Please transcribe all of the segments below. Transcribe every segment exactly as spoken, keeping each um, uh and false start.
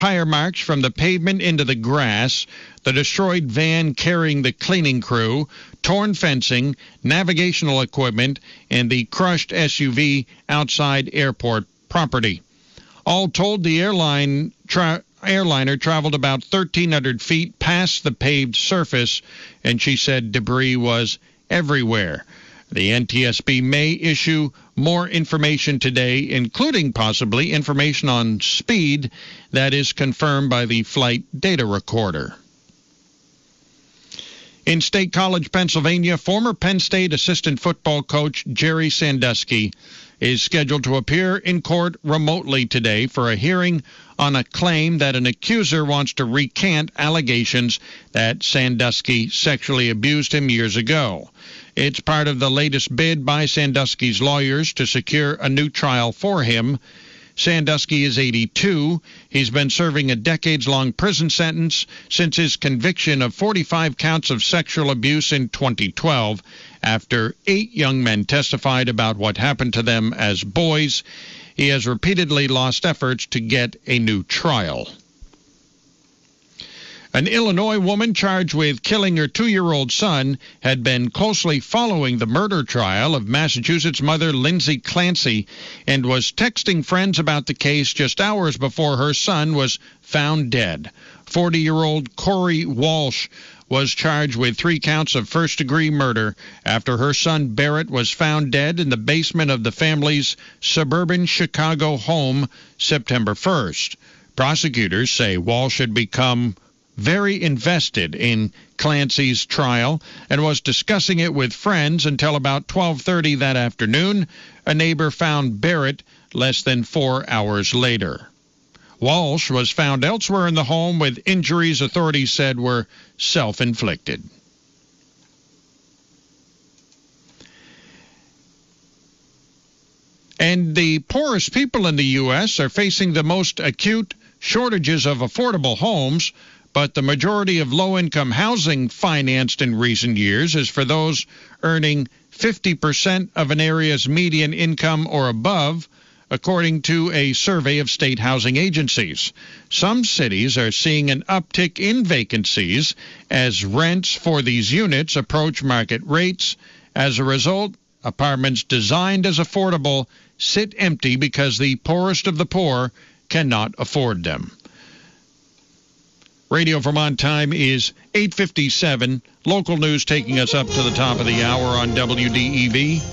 tire marks from the pavement into the grass, the destroyed van carrying the cleaning crew, torn fencing, navigational equipment, and the crushed S U V outside airport property. All told, the airline tra- airliner traveled about thirteen hundred feet past the paved surface, and she said debris was everywhere. The N T S B may issue more information today, including possibly information on speed that is confirmed by the flight data recorder. In State College, Pennsylvania, former Penn State assistant football coach Jerry Sandusky is scheduled to appear in court remotely today for a hearing on a claim that an accuser wants to recant allegations that Sandusky sexually abused him years ago. It's part of the latest bid by Sandusky's lawyers to secure a new trial for him. Sandusky is eighty-two. He's been serving a decades-long prison sentence since his conviction of forty-five counts of sexual abuse in twenty twelve, after eight young men testified about what happened to them as boys. He has repeatedly lost efforts to get a new trial. An Illinois woman charged with killing her two-year-old son had been closely following the murder trial of Massachusetts mother Lindsay Clancy and was texting friends about the case just hours before her son was found dead. forty-year-old Corey Walsh was charged with three counts of first-degree murder after her son Barrett was found dead in the basement of the family's suburban Chicago home September first. Prosecutors say Walsh had become very invested in Clancy's trial and was discussing it with friends until about twelve thirty that afternoon. A neighbor found Barrett less than four hours later. Walsh was found elsewhere in the home with injuries authorities said were self-inflicted. And the poorest people in the U S are facing the most acute shortages of affordable homes, but the majority of low-income housing financed in recent years is for those earning fifty percent of an area's median income or above, according to a survey of state housing agencies. Some cities are seeing an uptick in vacancies as rents for these units approach market rates. As a result, apartments designed as affordable sit empty because the poorest of the poor cannot afford them. Radio Vermont time is eight fifty-seven. Local news taking us up to the top of the hour on W D E V.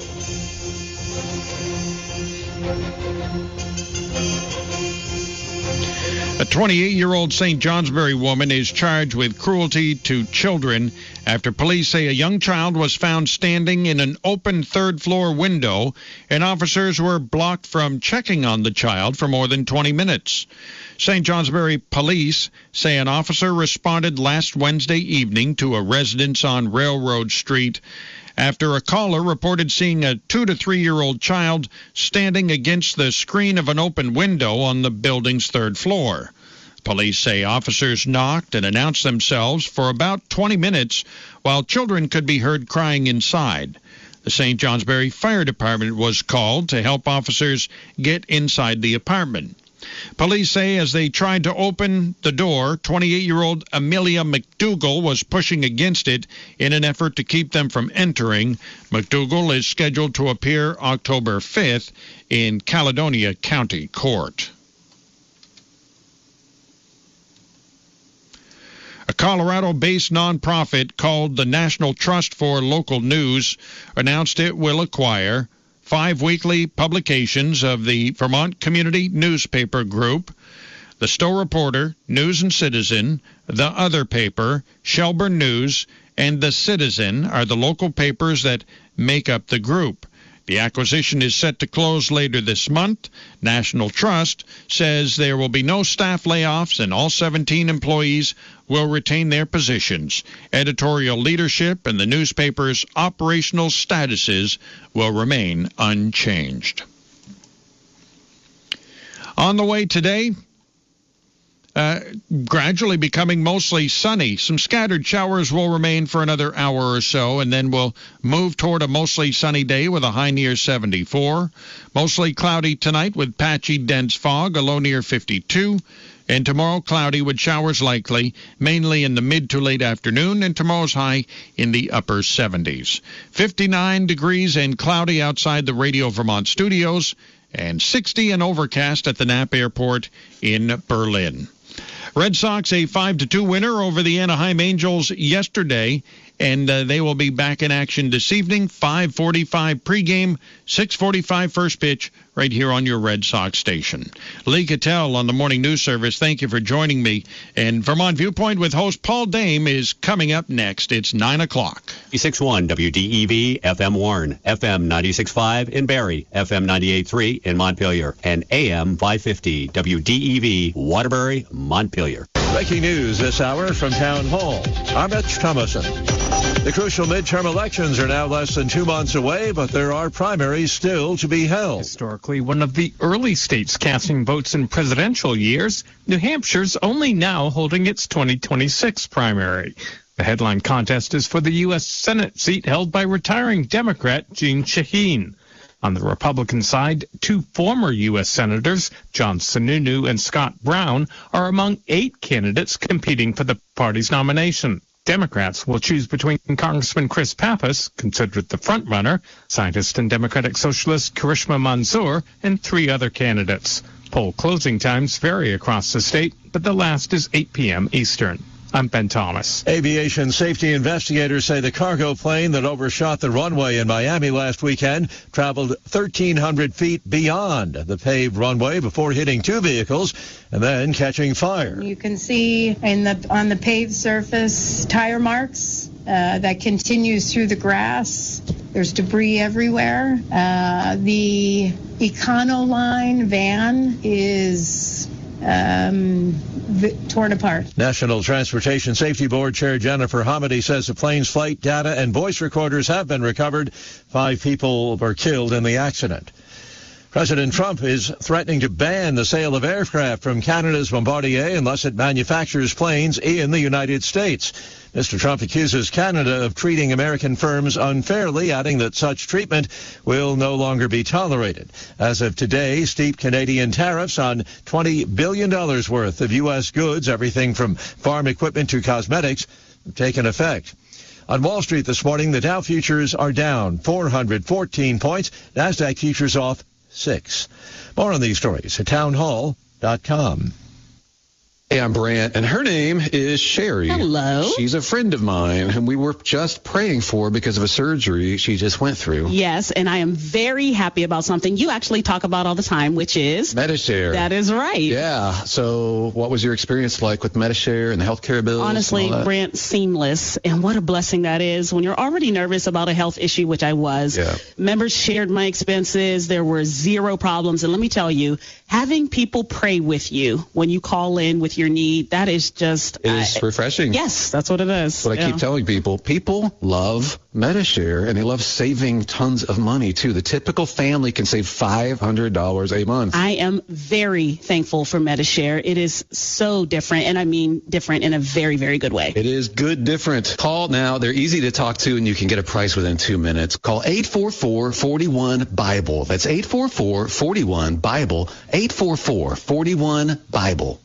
A twenty-eight-year-old Saint Johnsbury woman is charged with cruelty to children after police say a young child was found standing in an open third-floor window, and officers were blocked from checking on the child for more than twenty minutes. Saint Johnsbury police say an officer responded last Wednesday evening to a residence on Railroad Street after a caller reported seeing a two- to three-year-old child standing against the screen of an open window on the building's third floor. Police say officers knocked and announced themselves for about twenty minutes while children could be heard crying inside. The Saint Johnsbury Fire Department was called to help officers get inside the apartment. Police say as they tried to open the door, twenty-eight-year-old Amelia McDougall was pushing against it in an effort to keep them from entering. McDougall is scheduled to appear October fifth in Caledonia County Court. A Colorado-based nonprofit called the National Trust for Local News announced it will acquire five weekly publications of the Vermont Community Newspaper Group. The Stowe Reporter, News and Citizen, The Other Paper, Shelburne News, and The Citizen are the local papers that make up the group. The acquisition is set to close later this month. National Trust says there will be no staff layoffs and all seventeen employees will retain their positions. Editorial leadership and the newspaper's operational statuses will remain unchanged. On the way today, Uh, gradually becoming mostly sunny. Some scattered showers will remain for another hour or so, and then we'll move toward a mostly sunny day with a high near seventy-four. Mostly cloudy tonight with patchy dense fog, a low near fifty-two. And tomorrow, cloudy with showers likely, mainly in the mid to late afternoon, and tomorrow's high in the upper seventies. fifty-nine degrees and cloudy outside the Radio Vermont studios, and sixty and overcast at the Knapp Airport in Berlin. Red Sox a five to two winner over the Anaheim Angels yesterday, and uh, they will be back in action this evening, five forty-five pregame, six forty-five first pitch, right here on your Red Sox station. Lee Cattell on the Morning News Service, thank you for joining me. And Vermont Viewpoint with host Paul Dame is coming up next. It's nine o'clock. ninety-six point one W D E V, F M Warren, F M ninety-six point five in Barrie, F M ninety-eight point three in Montpelier, and A M five fifty W D E V, Waterbury, Montpelier. Breaking news this hour from Town Hall. I'm Rich Thomason. The crucial midterm elections are now less than two months away, but there are primaries still to be held. Historically, one of the early states casting votes in presidential years, New Hampshire's only now holding its twenty twenty-six primary. The headline contest is for the U S Senate seat held by retiring Democrat Jeanne Shaheen. On the Republican side, two former U S Senators, John Sununu and Scott Brown, are among eight candidates competing for the party's nomination. Democrats will choose between Congressman Chris Pappas, considered the frontrunner, scientist and Democratic Socialist Karishma Mansour, and three other candidates. Poll closing times vary across the state, but the last is eight p.m. Eastern. I'm Ben Thomas. Aviation safety investigators say the cargo plane that overshot the runway in Miami last weekend traveled thirteen hundred feet beyond the paved runway before hitting two vehicles and then catching fire. You can see in the on the paved surface tire marks uh, that continues through the grass. There's debris everywhere. Uh, the Econoline van is Um, torn apart. National Transportation Safety Board Chair Jennifer Hamady says the plane's flight data and voice recorders have been recovered. Five people were killed in the accident. President Trump is threatening to ban the sale of aircraft from Canada's Bombardier unless it manufactures planes in the United States. Mister Trump accuses Canada of treating American firms unfairly, adding that such treatment will no longer be tolerated. As of today, steep Canadian tariffs on twenty billion dollars worth of U S goods, everything from farm equipment to cosmetics, have taken effect. On Wall Street this morning, the Dow futures are down four hundred fourteen points. NASDAQ futures off six. More on these stories at town hall dot com. Hey, I'm Brant, and her name is Sherry. Hello. She's a friend of mine, and we were just praying for because of a surgery she just went through. Yes, and I am very happy about something you actually talk about all the time, which is Medi-Share. That is right. Yeah. So what was your experience like with Medi-Share and the healthcare bills? Honestly, Brant, seamless. And what a blessing that is when you're already nervous about a health issue, which I was. Yeah. Members shared my expenses. There were zero problems. And let me tell you, having people pray with you when you call in with your need, that is just... It is uh, refreshing. Yes, that's what it is. What I yeah. keep telling people, people love Medi-Share, and they love saving tons of money, too. The typical family can save five hundred dollars a month. I am very thankful for Medi-Share. It is so different, and I mean different in a very, very good way. It is good different. Call now. They're easy to talk to, and you can get a price within two minutes. Call eight four four, four one, BIBLE. That's eight four four, four one, BIBLE. eight four four, four one, BIBLE.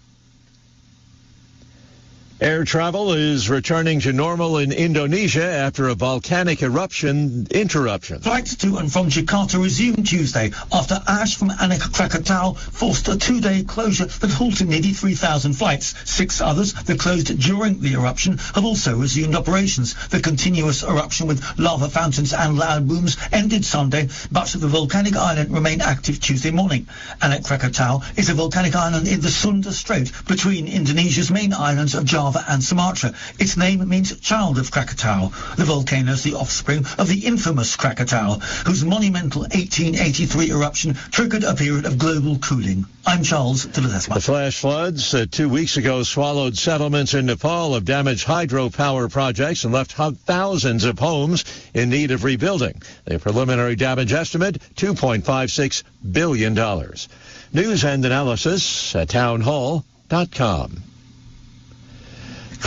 Air travel is returning to normal in Indonesia after a volcanic eruption interruption. Flights to and from Jakarta resumed Tuesday after ash from Anak Krakatau forced a two-day closure that halted nearly three thousand flights. Six others that closed during the eruption have also resumed operations. The continuous eruption with lava fountains and loud booms ended Sunday, but the volcanic island remained active Tuesday morning. Anak Krakatau is a volcanic island in the Sunda Strait between Indonesia's main islands of Java and Sumatra. Its name means child of Krakatau. The volcano is the offspring of the infamous Krakatau, whose monumental eighteen eighty-three eruption triggered a period of global cooling. I'm Charles de Ledesma. The flash floods that two weeks ago swallowed settlements in Nepal have damaged hydropower projects and left thousands of homes in need of rebuilding. The preliminary damage estimate, two point five six billion dollars. News and analysis at town hall dot com.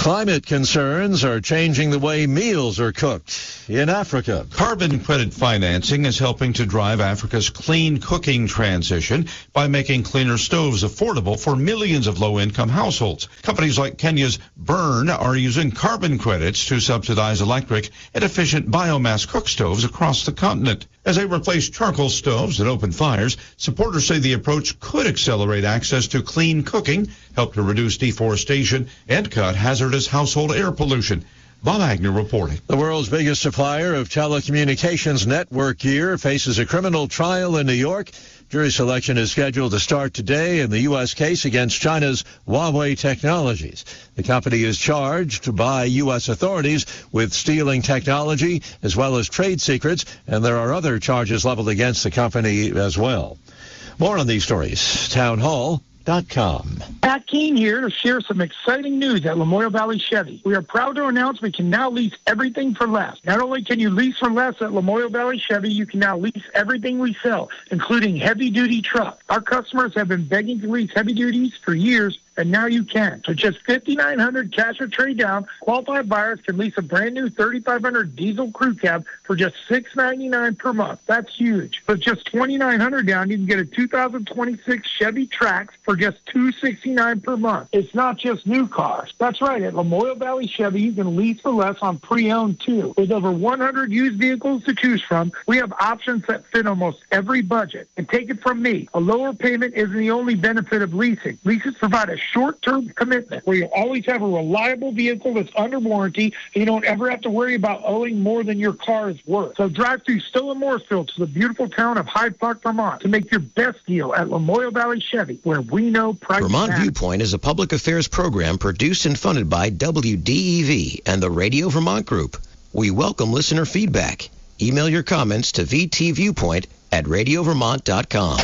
Climate concerns are changing the way meals are cooked in Africa. Carbon credit financing is helping to drive Africa's clean cooking transition by making cleaner stoves affordable for millions of low-income households. Companies like Kenya's Burn are using carbon credits to subsidize electric and efficient biomass cook stoves across the continent. As they replace charcoal stoves that open fires, supporters say the approach could accelerate access to clean cooking, help to reduce deforestation, and cut hazardous household air pollution. Bob Agnew reporting. The world's biggest supplier of telecommunications network gear faces a criminal trial in New York. Jury selection is scheduled to start today in the U S case against China's Huawei Technologies. The company is charged by U S authorities with stealing technology as well as trade secrets, and there are other charges leveled against the company as well. More on these stories, townhall dot com. Pat Keene here to share some exciting news at Lamoille Valley Chevy. We are proud to announce we can now lease everything for less. Not only can you lease for less at Lamoille Valley Chevy, you can now lease everything we sell, including heavy-duty trucks. Our customers have been begging to lease heavy duties for years, and now you can. For just five thousand nine hundred dollars cash or trade down, qualified buyers can lease a brand new three thousand five hundred dollars diesel crew cab for just six hundred ninety-nine dollars per month. That's huge. With just two thousand nine hundred dollars down, you can get a two thousand twenty-six Chevy Trax for just two hundred sixty-nine dollars per month. It's not just new cars. That's right. At Lamoille Valley Chevy, you can lease for less on pre-owned too. With over one hundred used vehicles to choose from, we have options that fit almost every budget. And take it from me, a lower payment isn't the only benefit of leasing. Leases provide a short-term commitment where you always have a reliable vehicle that's under warranty, and you don't ever have to worry about owing more than your car is worth. So drive through Stowe and Mooresville to the beautiful town of Hyde Park, Vermont to make your best deal at Lamoille Valley Chevy, where we know price Vermont matters. Viewpoint is a public affairs program produced and funded by W D E V and the Radio Vermont Group. We welcome listener feedback. Email your comments to v t viewpoint at radio vermont dot com.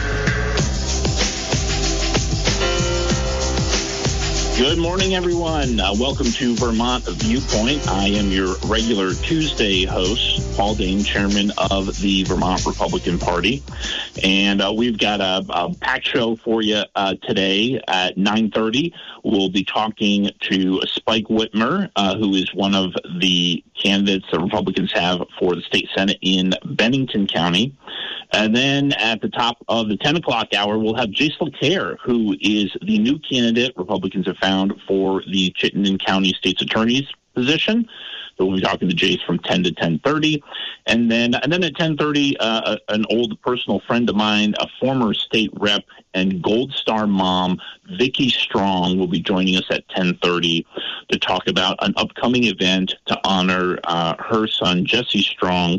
Good morning, everyone. Uh, welcome to Vermont Viewpoint. I am your regular Tuesday host, Paul Dane, chairman of the Vermont Republican Party. And uh, we've got a, a packed show for you uh, today at nine thirty. We'll be talking to Spike Whitmer, uh, who is one of the candidates the Republicans have for the state Senate in Bennington County. And then at the top of the ten o'clock hour, we'll have Jace LeCaire, who is the new candidate Republicans have found for the Chittenden County State's Attorney's position. So we'll be talking to Jace from ten to ten thirty. And then and then at ten thirty, uh, an old personal friend of mine, a former state rep and Gold Star mom, Vicki Strong, will be joining us at ten thirty to talk about an upcoming event to honor uh, her son, Jesse Strong,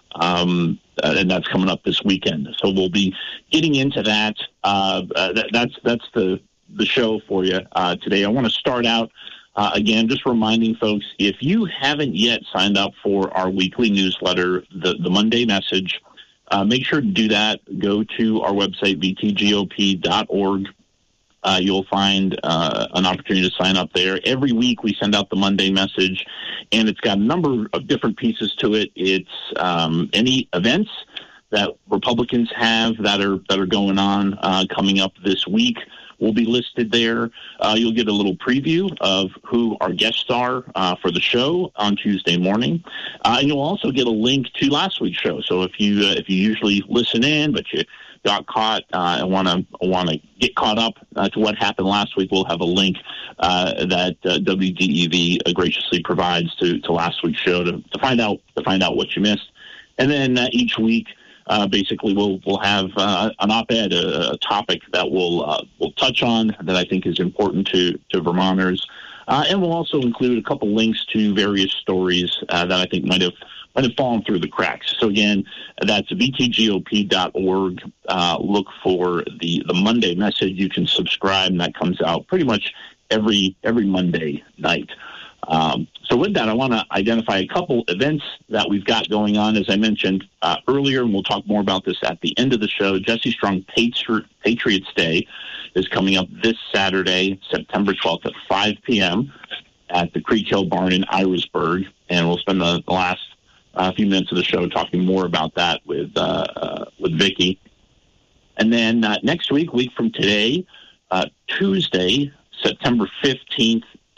um, uh, and that's coming up this weekend. So we'll be getting into that. Uh, uh, that that's that's the, the show for you uh, today. I want to start out Uh, again, just reminding folks, if you haven't yet signed up for our weekly newsletter, the, the Monday Message, uh, make sure to do that. Go to our website, v t g o p dot org. Uh, you'll find uh, an opportunity to sign up there. Every week we send out the Monday Message, and it's got a number of different pieces to it. It's um, any events that Republicans have that are, that are going on uh, coming up this week will be listed there. Uh, you'll get a little preview of who our guests are uh, for the show on Tuesday morning, uh, and you'll also get a link to last week's show. So if you uh, if you usually listen in, but you got caught uh, and want to want to get caught up uh, to what happened last week, we'll have a link uh, that uh, W D E V uh, graciously provides to, to last week's show to, to find out to find out what you missed, and then uh, each week. Uh, basically, we'll we'll have uh, an op-ed, a, a topic that we'll uh, we'll touch on that I think is important to to Vermonters, uh, and we'll also include a couple links to various stories uh, that I think might have might have fallen through the cracks. So again, that's v t g o p dot org. Uh, look for the the Monday Message. You can subscribe, and that comes out pretty much every every Monday night. Um, so with that, I want to identify a couple events that we've got going on. As I mentioned uh, earlier, and we'll talk more about this at the end of the show, Jesse Strong Patri- Patriots Day is coming up this Saturday, September twelfth at five p.m. at the Creek Hill Barn in Irisburg. And we'll spend the, the last uh, few minutes of the show talking more about that with, uh, uh, with Vicki. And then uh, next week, week from today, uh, Tuesday, September fifteenth at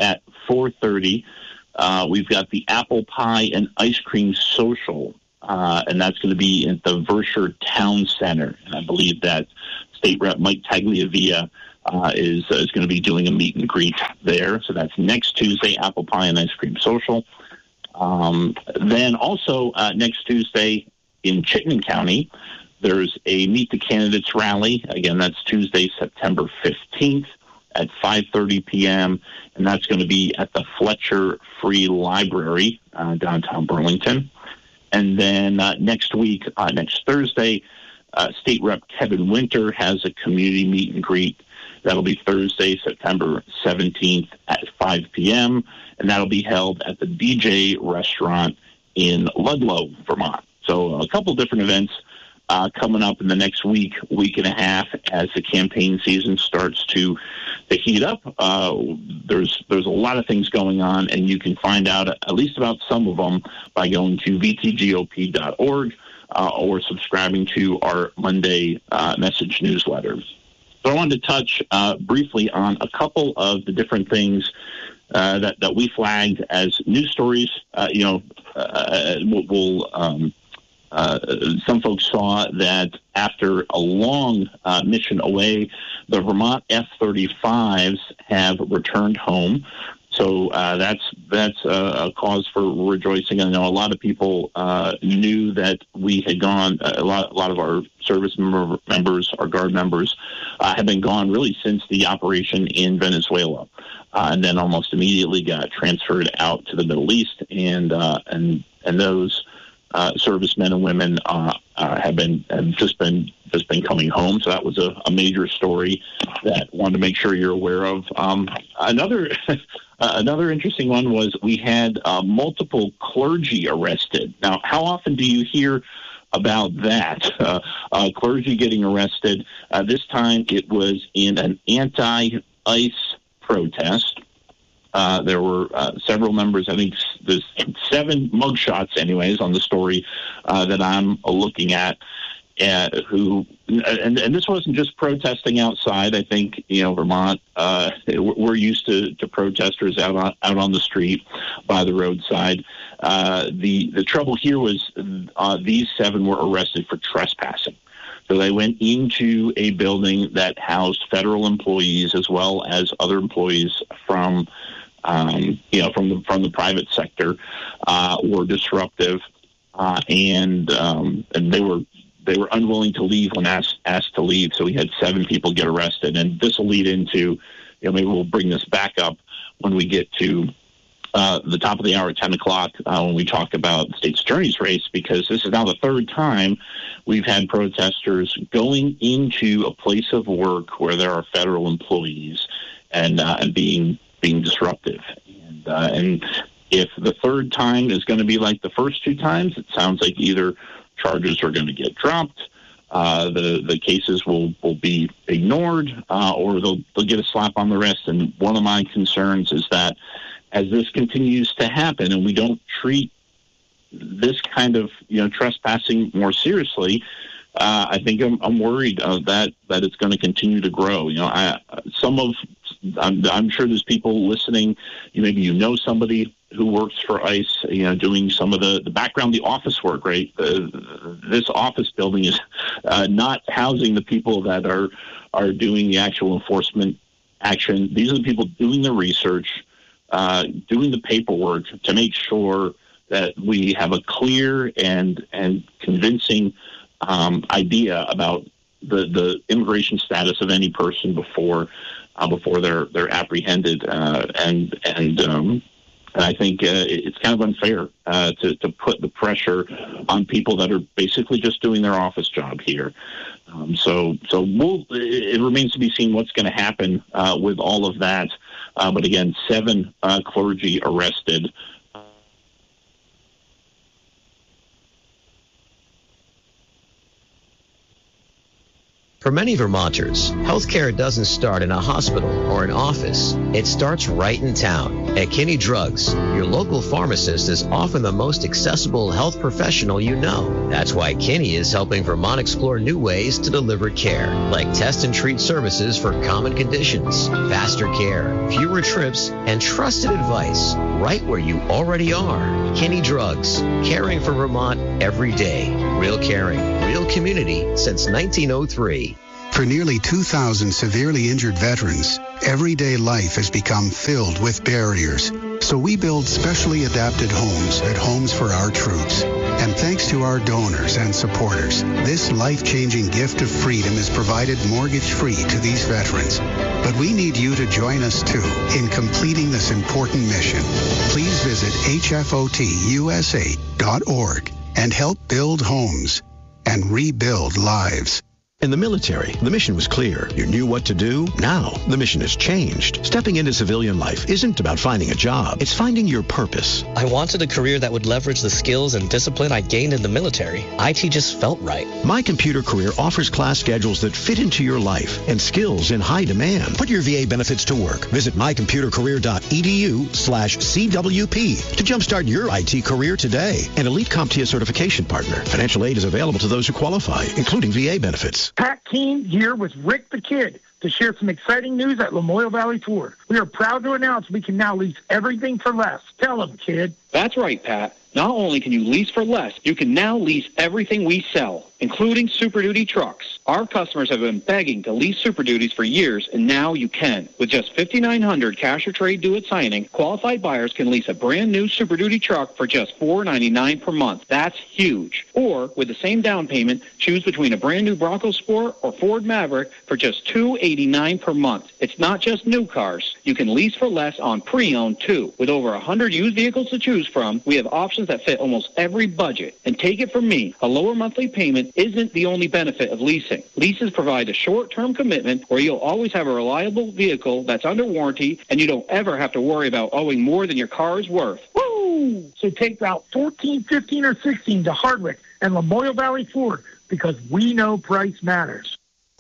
four thirty, uh, we've got the Apple Pie and Ice Cream Social, uh, and that's going to be at the Vershire Town Center. And I believe that State Rep Mike Tagliavia uh, is, uh, is going to be doing a meet and greet there. So that's next Tuesday, Apple Pie and Ice Cream Social. Um, then also uh, next Tuesday in Chittenden County, there's a Meet the Candidates rally. Again, that's Tuesday, September fifteenth at five thirty p.m., and that's going to be at the Fletcher Free Library, uh, downtown Burlington. And then uh, next week, uh, next Thursday, uh, State Rep Kevin Winter has a community meet and greet. That'll be Thursday, September seventeenth at five p.m., and that'll be held at the D J Restaurant in Ludlow, Vermont. So a couple different events uh, coming up in the next week, week and a half as the campaign season starts to, to heat up. Uh, there's there's a lot of things going on, and you can find out at least about some of them by going to v t g o p dot org uh, or subscribing to our Monday uh, message newsletter. So I wanted to touch uh, briefly on a couple of the different things uh, that, that we flagged as news stories. Uh, you know, uh, we'll, we'll um, uh, some folks saw that after a long uh, mission away, the Vermont F thirty-fives have returned home. So uh, that's that's a, a cause for rejoicing. I know a lot of people uh, knew that we had gone. A lot, a lot of our service member, members, our Guard members, uh, have been gone really since the operation in Venezuela, uh, and then almost immediately got transferred out to the Middle East. And uh, and and those uh, servicemen and women uh, uh, have been have just been just been coming home. So that was a, a major story that I wanted to make sure you're aware of. Um, another. Uh, another interesting one was we had uh, multiple clergy arrested. Now, how often do you hear about that? Uh, uh, clergy getting arrested. Uh, this time it was in an anti-ICE protest. Uh, there were uh, several members, I think there's seven mugshots anyways on the story uh, that I'm uh, looking at. Uh, who and, and this wasn't just protesting outside. I think you know Vermont. Uh, we're used to, to protesters out on out on the street, by the roadside. Uh, the the trouble here was uh, these seven were arrested for trespassing. So they went into a building that housed federal employees as well as other employees from um, you know from the from the private sector. Uh, were disruptive, uh, and um, and they were. They were unwilling to leave when asked asked to leave, so we had seven people get arrested. And this will lead into, you know, maybe we'll bring this back up when we get to uh, the top of the hour at ten o'clock uh, when we talk about the state's attorney's race, because this is now the third time we've had protesters going into a place of work where there are federal employees and uh, and being being disruptive. And, uh, and if the third time is going to be like the first two times, it sounds like either charges are going to get dropped, uh, the the cases will, will be ignored, uh, or they'll they'll get a slap on the wrist. And one of my concerns is that as this continues to happen and we don't treat this kind of you know trespassing more seriously, uh, I think I'm, I'm worried uh, that that it's going to continue to grow. You know, I, some of I'm, I'm sure there's people listening. You maybe you know somebody who works for ICE, you know, doing some of the, the background, the office work, right? Uh, this office building is uh, not housing the people that are are doing the actual enforcement action. These are the people doing the research, uh, doing the paperwork to make sure that we have a clear and and convincing um, idea about the, the immigration status of any person before uh, before they're they're apprehended, uh, and and um, And I think uh, it's kind of unfair uh, to, to put the pressure on people that are basically just doing their office job here. Um, so so we'll, it remains to be seen what's going to happen uh, with all of that. Uh, but again, seven uh, clergy arrested. For many Vermonters, healthcare doesn't start in a hospital or an office. It starts right in town. At Kinney Drugs, your local pharmacist is often the most accessible health professional you know. That's why Kinney is helping Vermont explore new ways to deliver care, like test and treat services for common conditions, faster care, fewer trips, and trusted advice right where you already are. Kinney Drugs, caring for Vermont every day. Real caring, real community since nineteen oh three. For nearly two thousand severely injured veterans, everyday life has become filled with barriers. So we build specially adapted homes at Homes for Our Troops. And thanks to our donors and supporters, this life-changing gift of freedom is provided mortgage-free to these veterans. But we need you to join us, too, in completing this important mission. Please visit H F O T U S A dot org and help build homes and rebuild lives. In the military, the mission was clear. You knew what to do. Now, the mission has changed. Stepping into civilian life isn't about finding a job. It's finding your purpose. I wanted a career that would leverage the skills and discipline I gained in the military. I T just felt right. My Computer Career offers class schedules that fit into your life and skills in high demand. Put your V A benefits to work. Visit mycomputercareer.edu slash CWP to jumpstart your I T career today. An Elite CompTIA certification partner. Financial aid is available to those who qualify, including V A benefits. Pat Keene here with Rick the Kid to share some exciting news at Lamoille Valley Ford. We are proud to announce we can now lease everything for less. Tell them, kid. That's right, Pat. Not only can you lease for less, you can now lease everything we sell, including Super Duty trucks. Our customers have been begging to lease Super Duties for years, and now you can. With just five thousand nine hundred dollars cash or trade due at signing, qualified buyers can lease a brand new Super Duty truck for just four dollars and ninety-nine cents per month. That's huge. Or, with the same down payment, choose between a brand new Bronco Sport or Ford Maverick for just two dollars and eighty-nine cents per month. It's not just new cars. You can lease for less on pre-owned, too. With over one hundred used vehicles to choose from, we have options that fit almost every budget. And take it from me, a lower monthly payment isn't the only benefit of leasing. Leases provide a short-term commitment where you'll always have a reliable vehicle that's under warranty, and you don't ever have to worry about owing more than your car is worth. Woo! So take Route fourteen, fifteen, or sixteen to Hardwick and Lamoille Valley Ford, because we know price matters.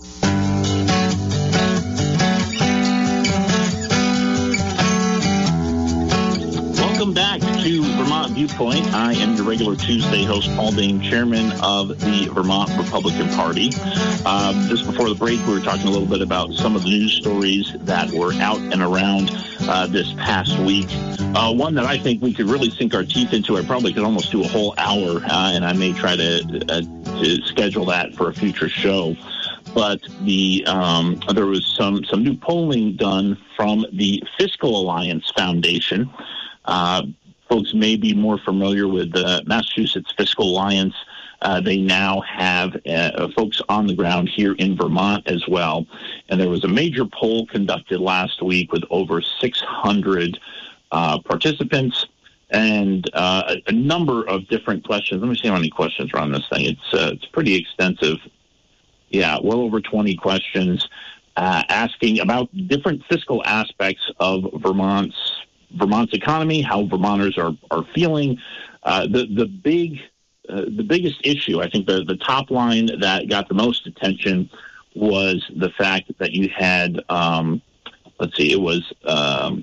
Welcome back to Vermont Viewpoint. I am your regular Tuesday host, Paul Dane, chairman of the Vermont Republican Party. Uh, just before the break, we were talking a little bit about some of the news stories that were out and around uh, this past week. Uh, one that I think we could really sink our teeth into. I probably could almost do a whole hour, uh, and I may try to, uh, to schedule that for a future show. But the um, there was some, some new polling done from the Fiscal Alliance Foundation. Uh, folks may be more familiar with the Massachusetts Fiscal Alliance. Uh, they now have uh, folks on the ground here in Vermont as well. And there was a major poll conducted last week with over six hundred uh, participants and uh, a, a number of different questions. Let me see how many questions are on this thing. It's, uh, it's pretty extensive. Yeah, well over twenty questions uh, asking about different fiscal aspects of Vermont's Vermont's economy, how Vermonters are, are feeling. Uh, the the big uh, the biggest issue, I think the, the top line that got the most attention was the fact that you had, um, let's see, it was um,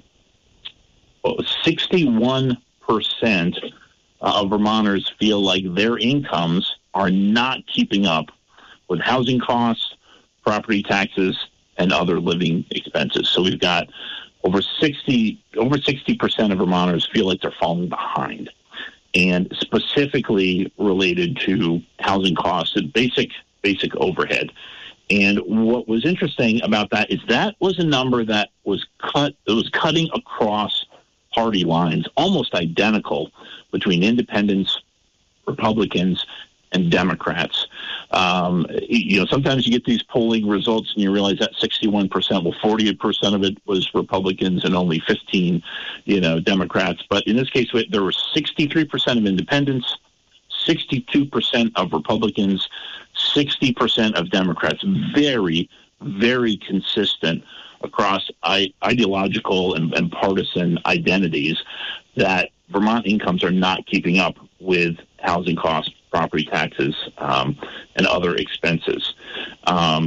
sixty-one percent of Vermonters feel like their incomes are not keeping up with housing costs, property taxes, and other living expenses. So we've got Over sixty, over sixty percent of Vermonters feel like they're falling behind, and specifically related to housing costs and basic basic overhead. And what was interesting about that is that was a number that was cut. It was cutting across party lines, almost identical between independents, Republicans, and Democrats. Um, you know, sometimes you get these polling results and you realize that sixty-one percent, well, forty-eight percent of it was Republicans and only fifteen, you know, Democrats. But in this case, there were sixty-three percent of independents, sixty-two percent of Republicans, sixty percent of Democrats. Very, very consistent across I- ideological and, and partisan identities that Vermont incomes are not keeping up with housing costs, property taxes, um, and other expenses. Um,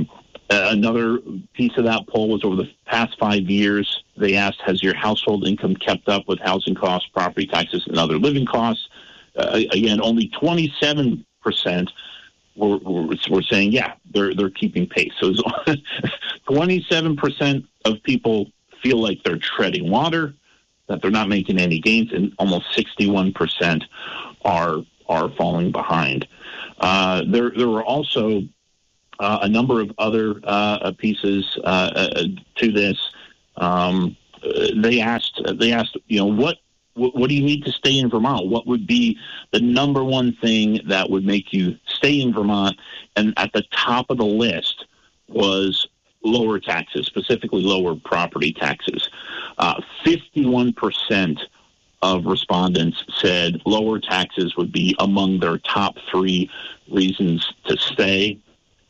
Uh, another piece of that poll was over the past five years, they asked, has your household income kept up with housing costs, property taxes, and other living costs? Uh, again, only twenty-seven percent were, were, were saying, yeah, they're they're keeping pace. So twenty-seven percent of people feel like they're treading water, that they're not making any gains, and almost sixty-one percent are are falling behind. Uh, there there were also uh, a number of other uh, pieces uh, uh, to this. Um, they asked they asked you know what. What do you need to stay in Vermont? What would be the number one thing that would make you stay in Vermont? And at the top of the list was lower taxes, specifically lower property taxes. Uh, fifty-one percent of respondents said lower taxes would be among their top three reasons to stay.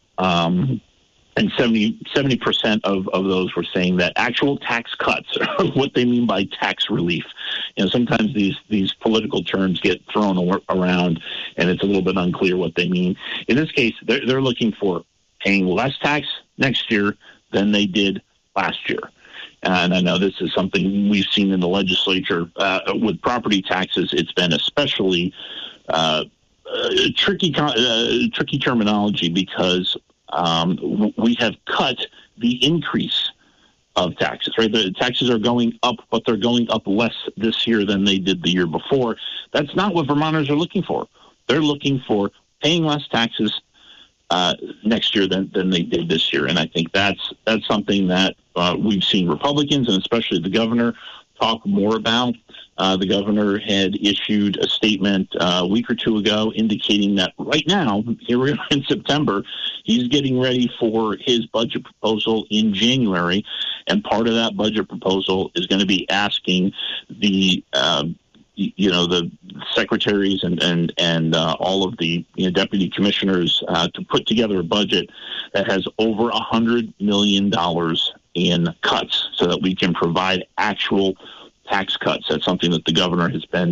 Um, And seventy percent of, of those were saying that actual tax cuts are what they mean by tax relief. You know, sometimes these, these political terms get thrown around, and it's a little bit unclear what they mean. In this case, they're, they're looking for paying less tax next year than they did last year. And I know this is something we've seen in the legislature. Uh, with property taxes, it's been especially uh, uh, tricky, uh, tricky terminology because Um, we have cut the increase of taxes, right? The taxes are going up, but they're going up less this year than they did the year before. That's not what Vermonters are looking for. They're looking for paying less taxes uh, next year than, than they did this year. And I think that's that's something that uh, we've seen Republicans and especially the governor talk more about. Uh, the governor had issued a statement uh, a week or two ago indicating that right now, here we are in September, he's getting ready for his budget proposal in January, and part of that budget proposal is going to be asking the, uh, you know, the secretaries and and and uh, all of the you know, deputy commissioners uh, to put together a budget that has over a hundred million dollars in cuts, so that we can provide actual tax cuts. That's something that the governor has been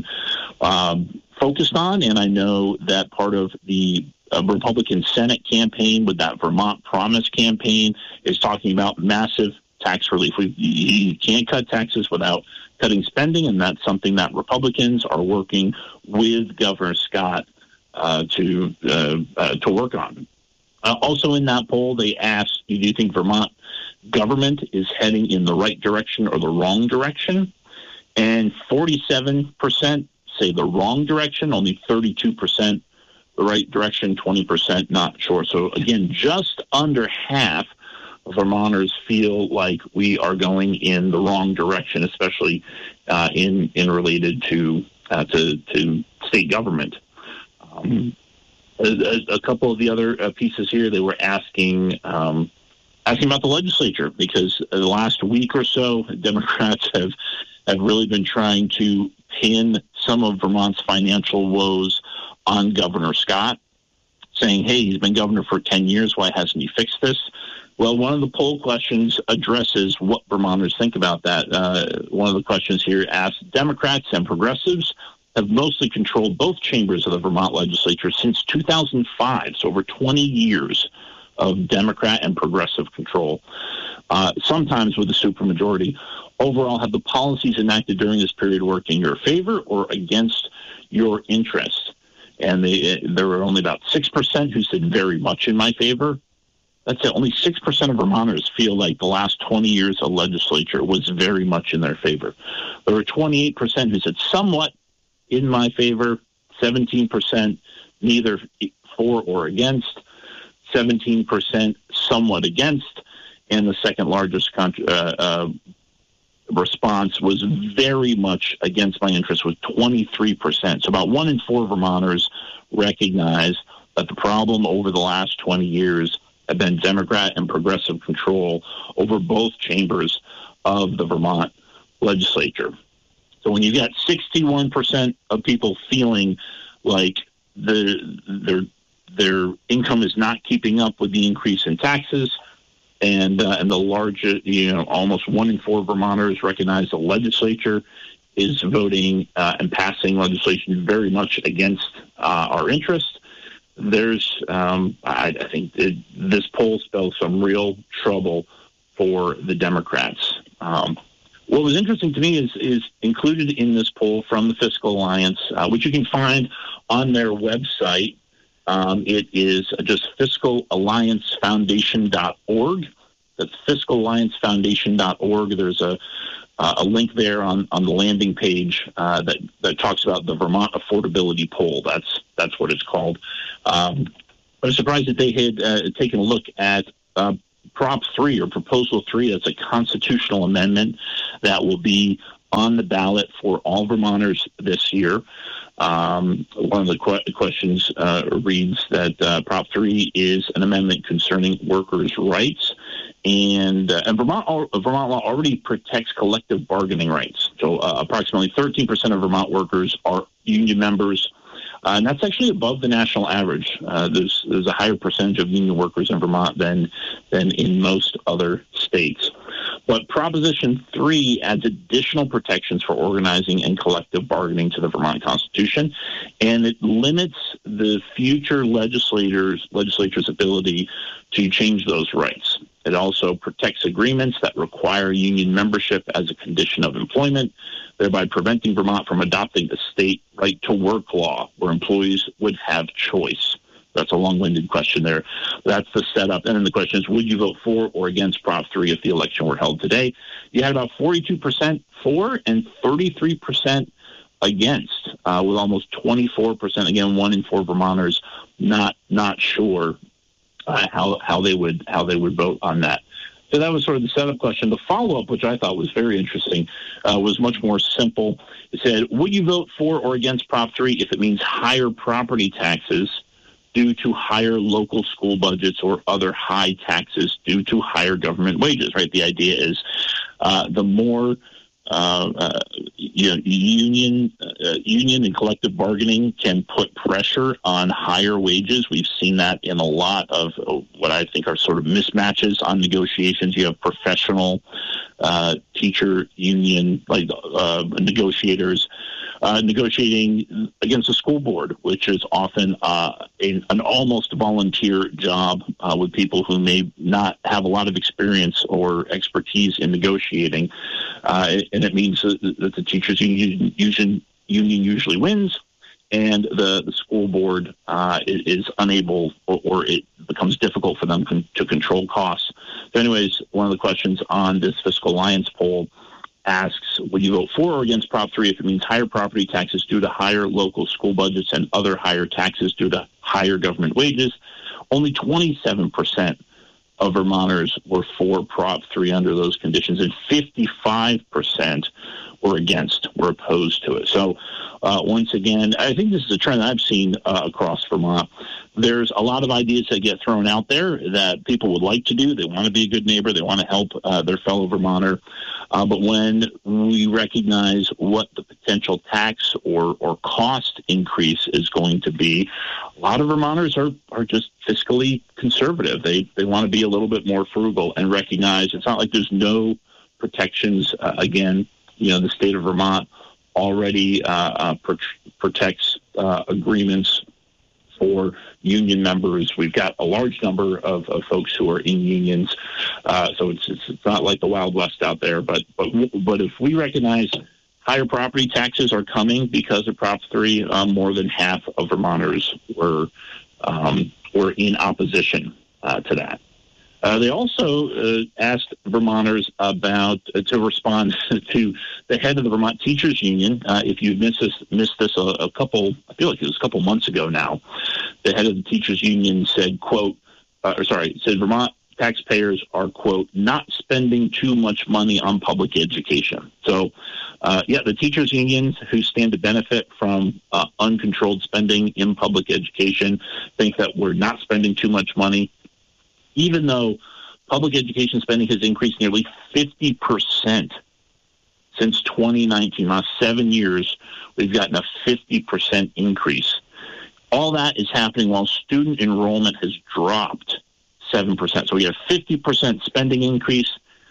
um, focused on, and I know that part of the uh, Republican Senate campaign with that Vermont Promise campaign is talking about massive tax relief. We, you can't cut taxes without cutting spending, and that's something that Republicans are working with Governor Scott uh, to uh, uh, to work on. Uh, also in that poll, they asked, do you think Vermont government is heading in the right direction or the wrong direction? And forty-seven percent say the wrong direction, only thirty-two percent the right direction, twenty percent not sure. So, again, just under half of Vermonters feel like we are going in the wrong direction, especially uh, in in related to uh, to, to state government. Um, a, a couple of the other uh, pieces here, they were asking um, asking about the legislature, because the last week or so, Democrats have have really been trying to pin some of Vermont's financial woes on Governor Scott, saying, hey, he's been governor for ten years. Why hasn't he fixed this? Well, one of the poll questions addresses what Vermonters think about that. Uh, one of the questions here asks, Democrats and progressives have mostly controlled both chambers of the Vermont legislature since two thousand five, so over twenty years of Democrat and progressive control, uh, sometimes with a supermajority. Overall, have the policies enacted during this period worked in your favor or against your interests? And they, there were only about six percent who said very much in my favor. That's it. Only six percent of Vermonters feel like the last twenty years of legislature was very much in their favor. There were twenty-eight percent who said somewhat in my favor, seventeen percent neither for or against, seventeen percent somewhat against, and the second largest uh, uh, response was very much against my interest with twenty-three percent. So about one in four Vermonters recognize that the problem over the last twenty years have been Democrat and progressive control over both chambers of the Vermont legislature. So when you got sixty-one percent of people feeling like the, their their income is not keeping up with the increase in taxes, and uh, and the largest, you know, almost one in four Vermonters recognize the legislature is voting uh, and passing legislation very much against uh, our interests, there's, um, I, I think it, this poll spells some real trouble for the Democrats. Um, what was interesting to me is, is included in this poll from the Fiscal Alliance, uh, which you can find on their website. Um, it is just fiscal alliance foundation dot org. That's fiscal alliance foundation dot org. There's a uh, a link there on, on the landing page uh, that that talks about the Vermont Affordability Poll. That's that's what it's called. Um, I was surprised that they had uh, taken a look at uh, Prop three or Proposal three. That's a constitutional amendment that will be on the ballot for all Vermonters this year. Um, one of the que- questions uh, reads that uh, Prop three is an amendment concerning workers' rights, and, uh, and Vermont, Vermont law already protects collective bargaining rights. So uh, approximately thirteen percent of Vermont workers are union members, uh, and that's actually above the national average. Uh, there's, there's a higher percentage of union workers in Vermont than, than in most other states. But Proposition three adds additional protections for organizing and collective bargaining to the Vermont Constitution, and it limits the future legislators, legislature's ability to change those rights. It also protects agreements that require union membership as a condition of employment, thereby preventing Vermont from adopting the state right-to-work law, where employees would have choice. That's a long-winded question there. That's the setup. And then the question is, would you vote for or against Prop three if the election were held today? You had about forty-two percent for and thirty-three percent against, uh, with almost twenty-four percent, again, one in four Vermonters not not sure uh, how how they would how they would vote on that. So that was sort of the setup question. The follow-up, which I thought was very interesting, uh, was much more simple. It said, would you vote for or against Prop three if it means higher property taxes due to higher local school budgets or other high taxes due to higher government wages, right? The idea is uh, the more uh, uh, you know, union, uh, union and collective bargaining can put pressure on higher wages. We've seen that in a lot of what I think are sort of mismatches on negotiations. You have professional uh, teacher union like uh, negotiators Uh, negotiating against a school board, which is often uh, a, an almost volunteer job uh, with people who may not have a lot of experience or expertise in negotiating. Uh, and it means that, that the teachers union, union, union usually wins, and the, the school board uh, is, is unable or, or it becomes difficult for them con- to control costs. So anyways, one of the questions on this Fiscal Alliance poll asks, would you vote for or against Prop three if it means higher property taxes due to higher local school budgets and other higher taxes due to higher government wages? Only twenty-seven percent of Vermonters were for Prop three under those conditions, and fifty-five percent were against, were opposed to it. So uh, once again, I think this is a trend I've seen uh, across Vermont. There's a lot of ideas that get thrown out there that people would like to do. They want to be a good neighbor. They want to help uh, their fellow Vermonter. Uh, but when we recognize what the potential tax or, or cost increase is going to be, a lot of Vermonters are, are just fiscally conservative. They they want to be a little bit more frugal and recognize it's not like there's no protections. Uh, again, you know, the state of Vermont already uh, uh, pr- protects uh, agreements for union members. We've got a large number of, of folks who are in unions, uh, so it's, it's it's not like the Wild West out there. But but but if we recognize higher property taxes are coming because of Prop three, um, more than half of Vermonters were um, were in opposition uh, to that. Uh, they also uh, asked Vermonters about uh, to respond to the head of the Vermont Teachers Union. Uh, if you missed this, missed this a, a couple, I feel like it was a couple months ago now. The head of the Teachers Union said, "quote," uh, or sorry, said Vermont taxpayers are, quote, not spending too much money on public education. So, uh, yeah, the teachers unions who stand to benefit from uh, uncontrolled spending in public education think that we're not spending too much money. Even though public education spending has increased nearly fifty percent since twenty nineteen, last seven years, we've gotten a fifty percent increase. All that is happening while student enrollment has dropped seven percent. So we have fifty percent spending increase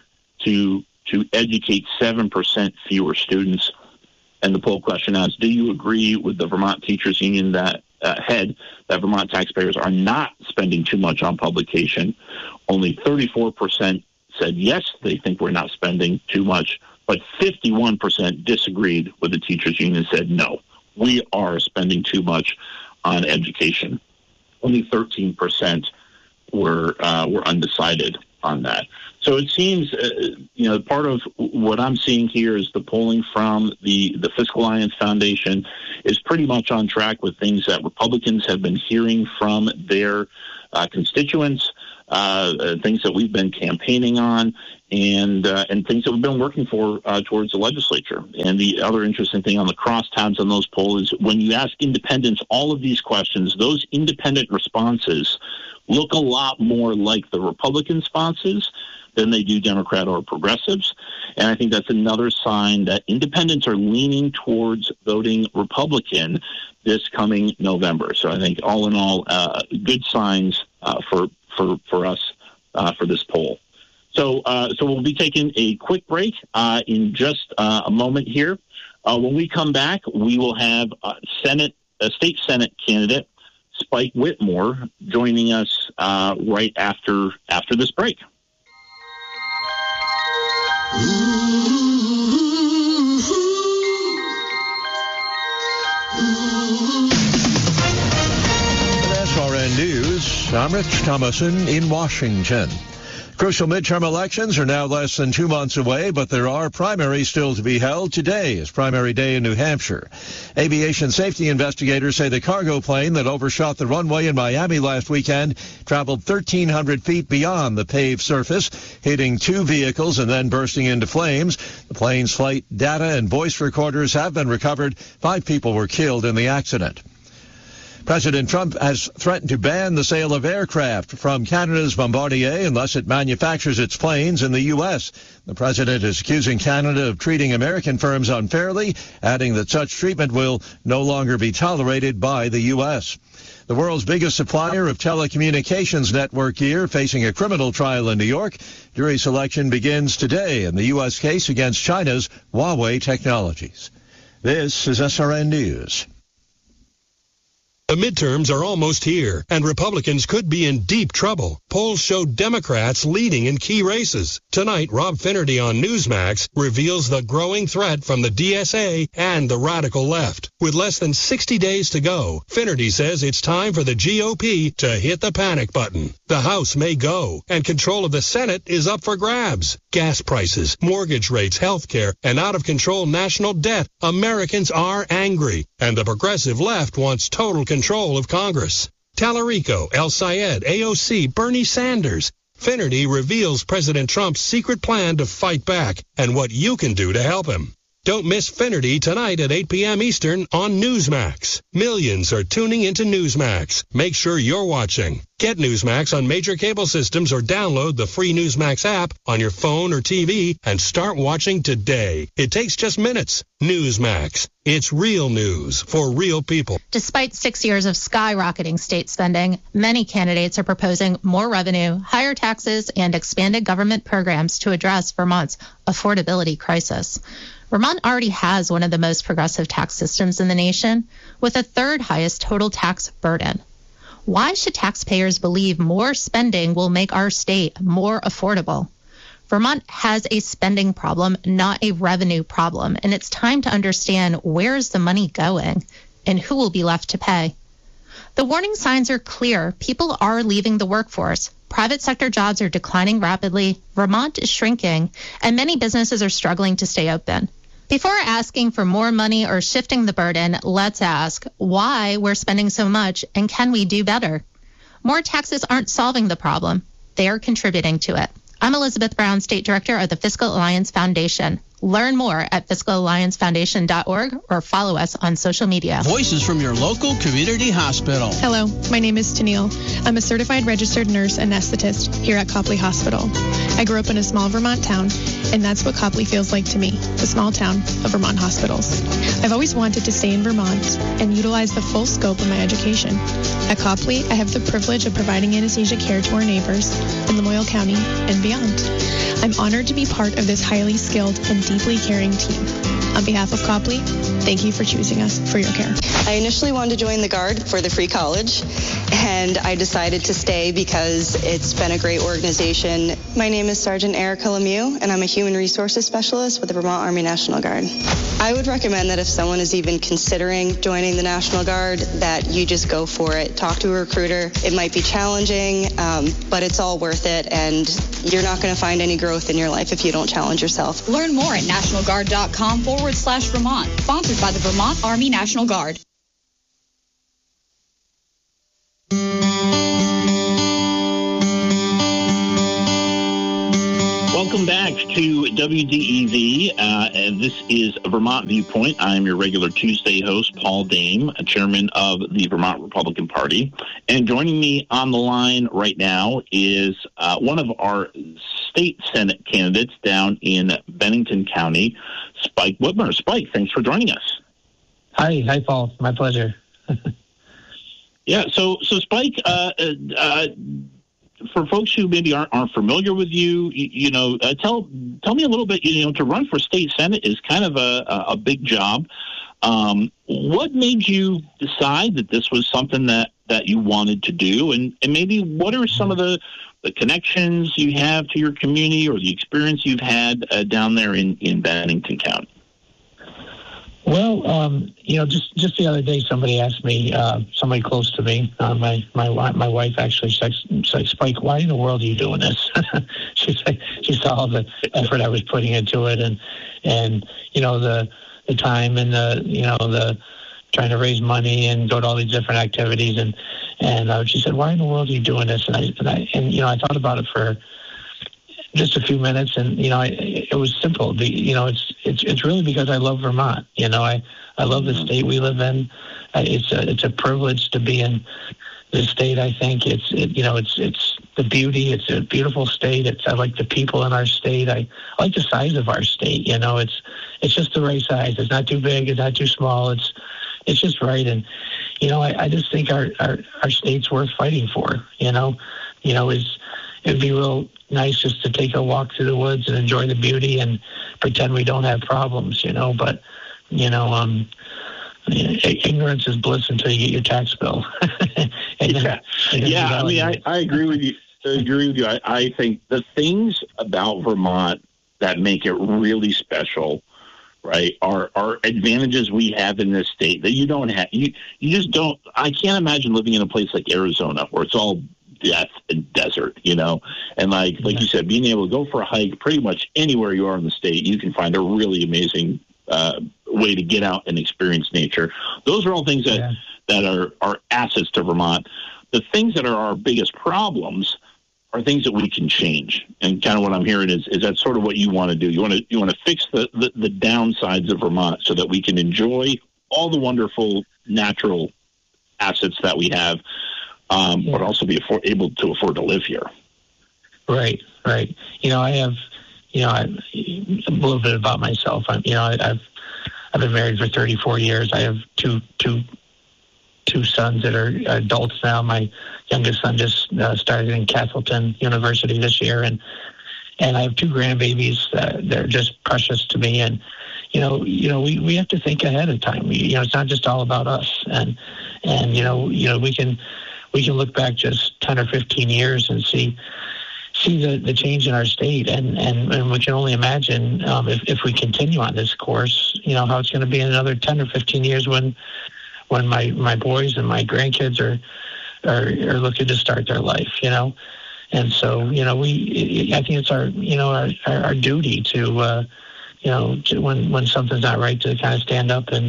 to to educate seven percent fewer students. And the poll question asks, do you agree with the Vermont Teachers Union that ahead that Vermont taxpayers are not spending too much on publication. Only thirty-four percent said yes, they think we're not spending too much, but fifty-one percent disagreed with the teachers union and said no, we are spending too much on education. Only thirteen percent were uh, were undecided on that. So it seems, uh, you know, part of what I'm seeing here is the polling from the, the Fiscal Alliance Foundation is pretty much on track with things that Republicans have been hearing from their uh, constituents, uh, things that we've been campaigning on, and uh, and things that we've been working for uh, towards the legislature. And the other interesting thing on the crosstabs on those polls is when you ask independents all of these questions, those independent responses look a lot more like the Republican responses than they do Democrat or progressives. And I think that's another sign that independents are leaning towards voting Republican this coming November. So I think all in all, uh, good signs uh, for, for, for us uh, for this poll. So uh, so we'll be taking a quick break uh, in just uh, a moment here. Uh, when we come back, we will have a Senate, a state Senate candidate, Spike Whitmore, joining us uh, right after after this break. S R N News, I'm Rich Thomason in Washington. Crucial midterm elections are now less than two months away, but there are primaries still to be held. Today is primary day in New Hampshire. Aviation safety investigators say the cargo plane that overshot the runway in Miami last weekend traveled thirteen hundred feet beyond the paved surface, hitting two vehicles and then bursting into flames. The plane's flight data and voice recorders have been recovered. Five people were killed in the accident. President Trump has threatened to ban the sale of aircraft from Canada's Bombardier unless it manufactures its planes in the U S. The president is accusing Canada of treating American firms unfairly, adding that such treatment will no longer be tolerated by the U S. The world's biggest supplier of telecommunications network gear facing a criminal trial in New York. Jury selection begins today in the U S case against China's Huawei Technologies. This is S R N News. The midterms are almost here, and Republicans could be in deep trouble. Polls show Democrats leading in key races. Tonight, Rob Finnerty on Newsmax reveals the growing threat from the D S A and the radical left. With less than sixty days to go, Finnerty says it's time for the G O P to hit the panic button. The House may go, and control of the Senate is up for grabs. Gas prices, mortgage rates, health care, and out-of-control national debt. Americans are angry, and the progressive left wants total control. Control of Congress. Tallarico, El Sayed, A O C, Bernie Sanders. Finnerty reveals President Trump's secret plan to fight back and what you can do to help him. Don't miss Finnerty tonight at eight p.m. Eastern on Newsmax. Millions are tuning into Newsmax. Make sure you're watching. Get Newsmax on major cable systems or download the free Newsmax app on your phone or T V and start watching today. It takes just minutes. Newsmax. It's real news for real people. Despite six years of skyrocketing state spending, many candidates are proposing more revenue, higher taxes, and expanded government programs to address Vermont's affordability crisis. Vermont already has one of the most progressive tax systems in the nation, with the third highest total tax burden. Why should taxpayers believe more spending will make our state more affordable? Vermont has a spending problem, not a revenue problem, and it's time to understand where is the money going and who will be left to pay. The warning signs are clear. People are leaving the workforce. Private sector jobs are declining rapidly. Vermont is shrinking, and many businesses are struggling to stay open. Before asking for more money or shifting the burden, let's ask why we're spending so much and can we do better? More taxes aren't solving the problem. They are contributing to it. I'm Elizabeth Brown, State Director of the Fiscal Alliance Foundation. Learn more at fiscal alliance foundation dot org or follow us on social media. Voices from your local community hospital. Hello, my name is Tennille. I'm a certified registered nurse anesthetist here at Copley Hospital. I grew up in a small Vermont town, and that's what Copley feels like to me, the small town of Vermont hospitals. I've always wanted to stay in Vermont and utilize the full scope of my education. At Copley, I have the privilege of providing anesthesia care to our neighbors in Lamoille County and beyond. I'm honored to be part of this highly skilled and deeply caring team. On behalf of Copley, thank you for choosing us for your care. I initially wanted to join the Guard for the free college, and I decided to stay because it's been a great organization. My name is Sergeant Erica Lemieux, and I'm a Human Resources Specialist with the Vermont Army National Guard. I would recommend that if someone is even considering joining the National Guard, that you just go for it. Talk to a recruiter. It might be challenging, um, but it's all worth it, and you're not going to find any growth in your life if you don't challenge yourself. Learn more at nationalguard.com forward slash Vermont. Sponsored by the Vermont Army National Guard. Welcome back to W D E V, uh, and this is Vermont Viewpoint. I am your regular Tuesday host, Paul Dame, chairman of the Vermont Republican Party. And joining me on the line right now is uh, one of our state Senate candidates down in Bennington County, Spike Whitmer. Spike, thanks for joining us. Hi, hi, Paul. My pleasure. yeah, so, so Spike, uh, uh, for folks who maybe aren't, aren't familiar with you, you, you know, uh, tell tell me a little bit. You know, to run for state senate is kind of a, a big job. Um, what made you decide that this was something that, that you wanted to do, and, and maybe what are some of the, the connections you have to your community or the experience you've had uh, down there in, in Bennington County? Well, um, you know, just, just the other day, somebody asked me, uh, somebody close to me, uh, my my my wife actually said, said, Spike, why in the world are you doing this? she said she saw all the effort I was putting into it, and and you know the the time and the you know the trying to raise money and go to all these different activities, and and uh, she said, why in the world are you doing this? And I and I and you know I thought about it for just a few minutes, and you know, I, it was simple. The, you know, it's it's it's really because I love Vermont. You know, I I love the state we live in. Uh, it's a it's a privilege to be in this state. I think it's it, you know it's it's the beauty. It's a beautiful state. It's I like the people in our state. I, I like the size of our state. You know, it's it's just the right size. It's not too big. It's not too small. It's it's just right. And you know, I, I just think our, our our state's worth fighting for. You know, you know, is it'd be real nice just to take a walk through the woods and enjoy the beauty and pretend we don't have problems, you know, but, you know, um, ignorance is bliss until you get your tax bill. and yeah, then, and yeah I mean, I, I agree with you. I agree with you. I, I think the things about Vermont that make it really special, right, are, are advantages we have in this state that you don't have. You, you just don't, I can't imagine living in a place like Arizona where it's all death and desert, you know, and like like you said, being able to go for a hike pretty much anywhere you are in the state, you can find a really amazing uh, way to get out and experience nature. Those are all things that yeah. that are, are assets to Vermont. The things that are our biggest problems are things that we can change. And kind of what I'm hearing is is that sort of what you want to do. You want to you want to fix the, the, the downsides of Vermont so that we can enjoy all the wonderful natural assets that we have. Um, yeah. But also be afford, able to afford to live here. Right, right. You know, I have, you know, I, a little bit about myself. I'm, you know, I, I've I've been married for thirty-four years. I have two two two sons that are adults now. My youngest son just uh, started in Castleton University this year, and and I have two grandbabies. Uh, they're just precious to me, and you know, you know, we, we have to think ahead of time. We, you know, it's not just all about us, and and you know, you know, we can. We can look back just ten or fifteen years and see see the, the change in our state, and, and, and we can only imagine um, if, if we continue on this course, you know, how it's going to be in another ten or fifteen years when when my, my boys and my grandkids are, are are looking to start their life, you know. And so, you know, we I think it's our you know our, our, our duty to uh, you know to, when when something's not right, to kind of stand up and.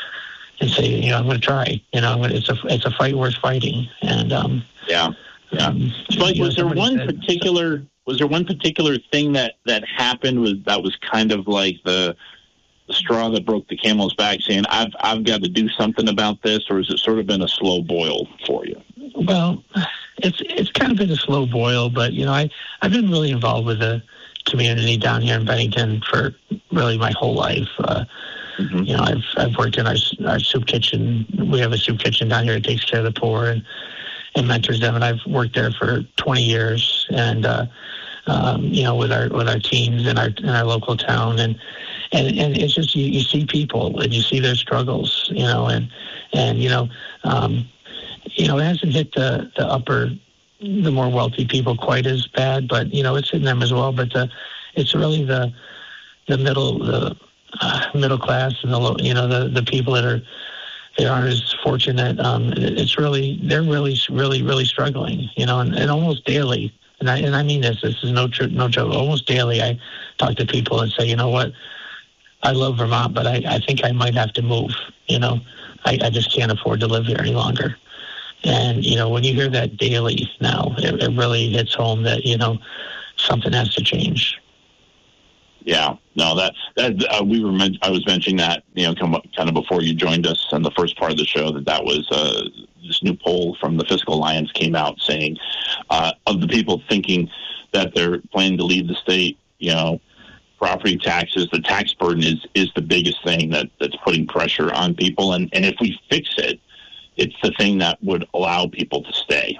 And say, you know, I'm going to try. You know, it's a it's a fight worth fighting. And um, yeah, yeah. Um, Spike, was there one said, particular was there one particular thing that, that happened was that was kind of like the, the straw that broke the camel's back, saying I've I've got to do something about this, or has it sort of been a slow boil for you? Well, it's it's kind of been a slow boil, but you know, I I've been really involved with the community down here in Bennington for really my whole life. Uh, Mm-hmm. You know, I've I've worked in our our soup kitchen. We have a soup kitchen down here that takes care of the poor and, and mentors them. And I've worked there for twenty years. And uh, um, you know, with our with our teams in our in our local town. And and and it's just you, you see people and you see their struggles, you know, and and you know, um, you know, it hasn't hit the the upper, the more wealthy people quite as bad, but you know, it's hitting them as well. But the, it's really the the middle the uh, middle class and the low, you know, the the people that are they aren't as fortunate. Um, it's really they're really really really struggling, you know, and, and almost daily. And I and I mean this. This is no tr- no joke. Almost daily, I talk to people and say, you know what, I love Vermont, but I, I think I might have to move. You know, I, I just can't afford to live here any longer. And you know, when you hear that daily now, it, it really hits home that you know something has to change. Yeah, no, that that uh, we were. Men- I was mentioning that you know, come, kind of before you joined us on the first part of the show that that was. Uh, This new poll from the Fiscal Alliance came out saying uh, of the people thinking that they're planning to leave the state, you know, property taxes, the tax burden is, is the biggest thing that, that's putting pressure on people. And, and if we fix it, it's the thing that would allow people to stay.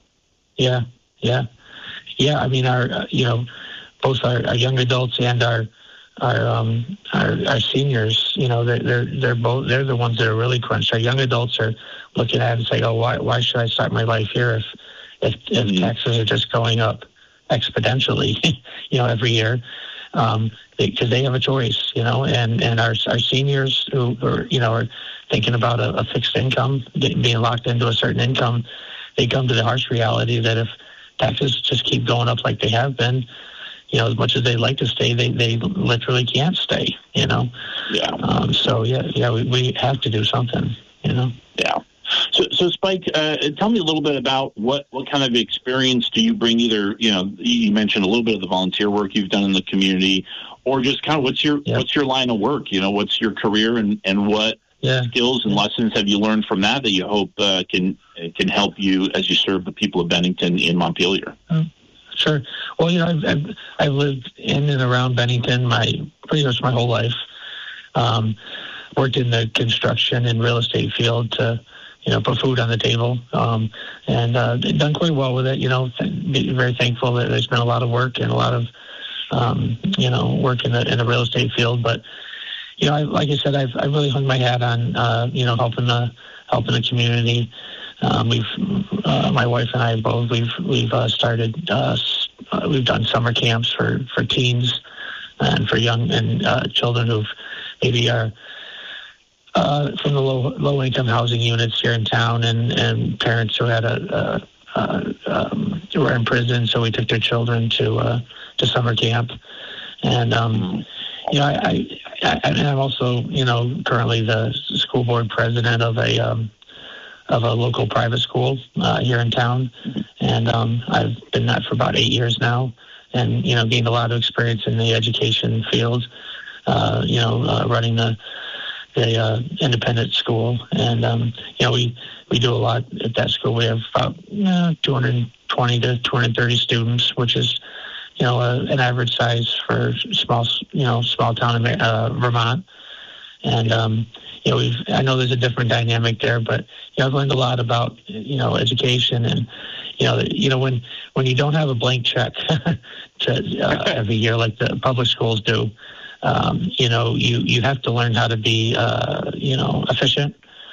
Yeah, yeah. Yeah, I mean, our, uh, you know, both our, our young adults and our our um our, our seniors, you know, they're, they're they're both they're the ones that are really crunched. Our young adults are looking at it and saying, "Oh, why why should I start my life here if if, if mm-hmm. taxes are just going up exponentially, you know, every year?" Um, because they, they have a choice, you know, and and our our seniors who are you know are thinking about a, a fixed income, being locked into a certain income, they come to the harsh reality that if taxes just keep going up like they have been, you know, as much as they'd like to stay, they, they literally can't stay, you know. Yeah. Um, so, yeah, yeah, we, we have to do something, you know. Yeah. So, so Spike, uh, tell me a little bit about what, what kind of experience do you bring either, you know, you mentioned a little bit of the volunteer work you've done in the community, or just kind of what's your yeah. what's your line of work, you know, what's your career and, and what yeah. skills and lessons have you learned from that that you hope uh, can can help you as you serve the people of Bennington in Montpelier? Mm. Sure. Well, you know, I've, I've, I've lived in and around Bennington my pretty much my whole life. Um, worked in the construction and real estate field to, you know, put food on the table, um, and uh, done quite well with it. You know, th- very thankful that there's been a lot of work and a lot of, um, you know, work in the in the real estate field. But, you know, I, like I said, I've I really hung my hat on, uh, you know, helping the helping the community. Um, we've, uh, my wife and I both, we've, we've, uh, started, uh, uh, we've done summer camps for, for teens and for young and, uh, children who've maybe are, uh, from the low, low income housing units here in town and, and parents who had a, a, a um, who were in prison. So we took their children to, uh, to summer camp. And, um, you know, I, I, I, and I'm also, you know, currently the school board president of a, um, of a local private school uh, here in town, and um, I've been that for about eight years now, and you know gained a lot of experience in the education field. Uh, you know, uh, running the the uh, independent school, and um, you know we we do a lot at that school. We have about uh, two hundred twenty to two hundred thirty students, which is you know uh, an average size for small you know small town in uh, Vermont, and. Um, You know, we've, I know there's a different dynamic there, but you know, I've learned a lot about you know education, and you know, you know when when you don't have a blank check to uh, every year like the public schools do, um, you know, you you have to learn how to be uh, you know efficient,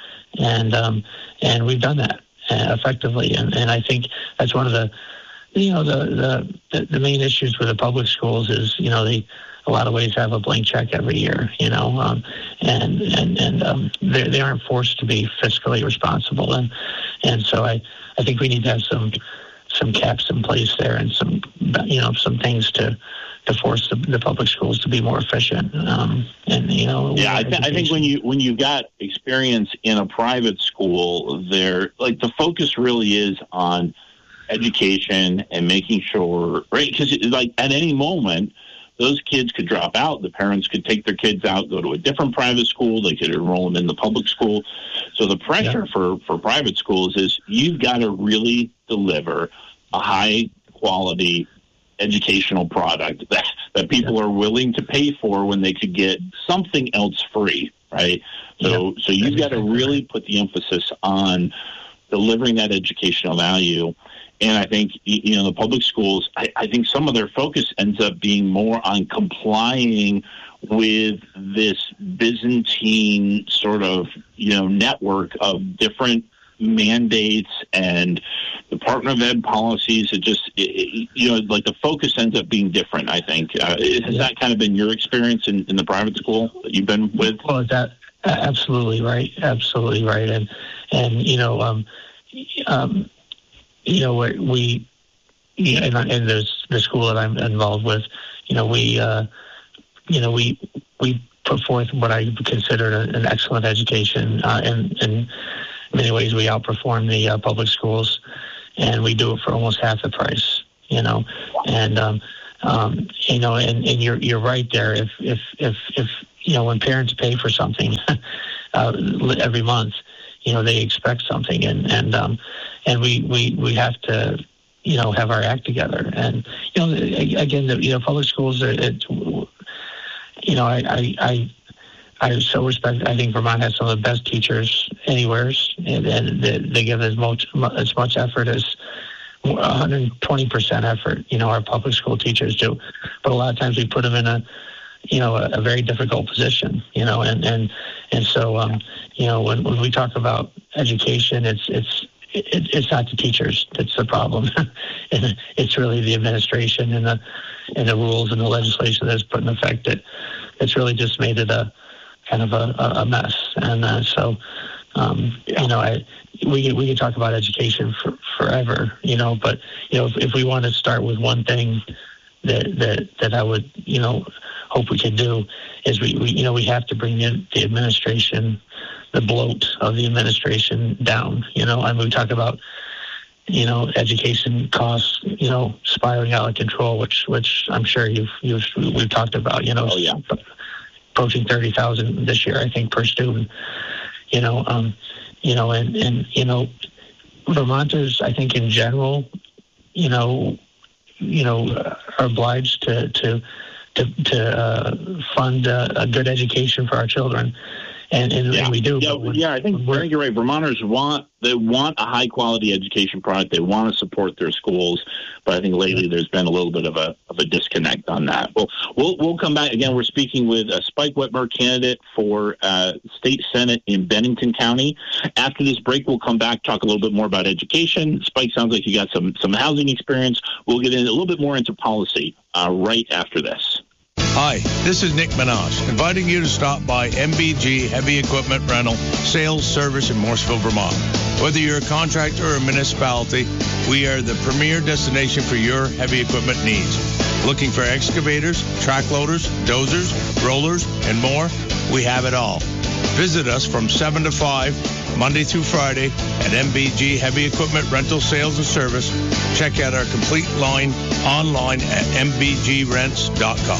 and um, and we've done that effectively, and, and I think that's one of the you know the, the the main issues with the public schools is you know they. A lot of ways have a blank check every year, you know, um, and and and um, they they aren't forced to be fiscally responsible, and and so I, I think we need to have some some caps in place there and some you know some things to to force the, the public schools to be more efficient, um, and you know. Yeah, I, th- I think when you when you've got experience in a private school, there like the focus really is on education and making sure, right? Because like at any moment. Those kids could drop out. The parents could take their kids out, go to a different private school. They could enroll them in the public school. So the pressure yeah. for, for private schools is you've got to really deliver a high-quality educational product that, that people yeah. are willing to pay for when they could get something else free, right? So, yeah. so you've got to really put the emphasis on delivering that educational value. And I think, you know, the public schools, I, I think some of their focus ends up being more on complying with this Byzantine sort of, you know, network of different mandates and Department of Ed policies. It just, it, you know, like the focus ends up being different, I think. Uh, has yeah. that kind of been your experience in, in the private school that you've been with? Well, that absolutely right. Absolutely right. And, and you know, um, um, you know, we, you know, in, in this, the school that I'm involved with, you know, we, uh, you know, we, we put forth what I consider an excellent education. Uh, and, and in many ways, we outperform the uh, public schools, and we do it for almost half the price, you know. And, um, um, you know, and, and you're, you're right there. If, if, if, if, you know, when parents pay for something uh, every month, you know, they expect something, and, and, um, and we, we, we have to, you know, have our act together. And, you know, again, the, you know, public schools, it, you know, I, I, I, I so respect, I think Vermont has some of the best teachers anywhere, and, and they, they give as much, as much effort as one hundred twenty percent effort, you know, our public school teachers do. But a lot of times we put them in a, you know, a, a very difficult position, you know, and, and, and so, um, you know, when, when we talk about education, it's, it's, it, it's not the teachers that's the problem. It's really the administration and the, and the rules and the legislation that's put in effect that it's really just made it a kind of a, a mess. And uh, so, um, you know, I, we, we could talk about education for, forever, you know, but, you know, if, if we want to start with one thing that, that, that I would, you know, hope we can do is we, we you know, we have to bring the, the administration, the bloat of the administration down, you know, and we talk about, you know, education costs, you know, spiraling out of control, which, which I'm sure you've, you've, we've talked about, you know, oh, yeah. approaching thirty thousand this year, I think, per student, you know, um, you know, and, and, you know, Vermonters, I think in general, you know, you know, are obliged to, to, to, to uh, fund uh, a good education for our children. And, and, yeah. and we do. Yeah, when, yeah I, think, I think you're right. Vermonters want they want a high quality education product. They want to support their schools, but I think lately there's been a little bit of a of a disconnect on that. Well, we'll we'll come back again. We're speaking with uh, Spike Whitmer, candidate for uh, state senate in Bennington County. After this break, we'll come back, talk a little bit more about education. Spike, sounds like you got some some housing experience. We'll get in a little bit more into policy uh, right after this. Hi, this is Nick Minaj, inviting you to stop by M B G Heavy Equipment Rental Sales Service in Morrisville, Vermont. Whether you're a contractor or a municipality, we are the premier destination for your heavy equipment needs. Looking for excavators, track loaders, dozers, rollers, and more? We have it all. Visit us from seven to five, Monday through Friday, at M B G Heavy Equipment Rental Sales and Service. Check out our complete line online at m b g rents dot com.